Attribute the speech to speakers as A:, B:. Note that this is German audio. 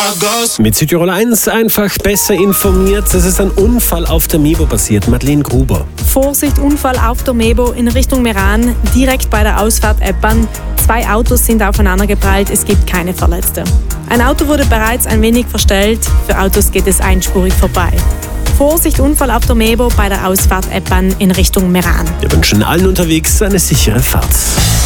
A: Mit Südtirol 1 einfach besser informiert. Es ist ein Unfall auf der Mebo passiert. Madeleine Gruber.
B: Vorsicht, Unfall auf der Mebo in Richtung Meran, direkt bei der Ausfahrt Eppan. 2 Autos sind aufeinandergeprallt, es gibt keine Verletzte. Ein Auto wurde bereits ein wenig verstellt, für Autos geht es einspurig vorbei. Vorsicht, Unfall auf der Mebo bei der Ausfahrt Eppan in Richtung Meran.
A: Wir wünschen allen unterwegs eine sichere Fahrt.